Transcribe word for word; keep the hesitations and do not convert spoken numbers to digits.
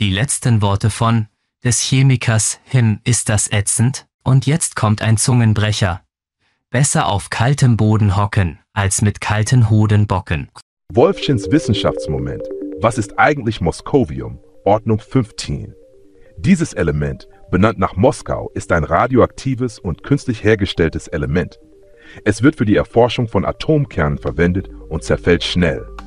Die letzten Worte von des Chemikers, hm, ist das ätzend? Und jetzt kommt ein Zungenbrecher. Besser auf kaltem Boden hocken, als mit kalten Hoden bocken. Wolfchens Wissenschaftsmoment. Was ist eigentlich Moskovium? Ordnung fünfzehn. Dieses Element, benannt nach Moskau, ist ein radioaktives und künstlich hergestelltes Element. Es wird für die Erforschung von Atomkernen verwendet und zerfällt schnell.